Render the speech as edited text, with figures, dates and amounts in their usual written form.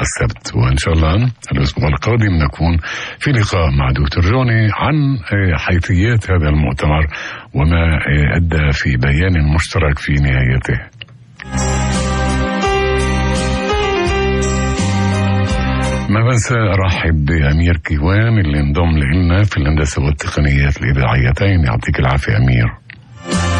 السبت، وإن شاء الله الأسبوع القادم نكون في لقاء مع دكتور جوني عن حيثيات هذا المؤتمر وما أدى في بيان مشترك في نهايته. ما بنسى أرحب بأمير كيوان اللي انضم لنا في الهندسة والتقنيات الإذاعيتين. يعطيك العافية أمير.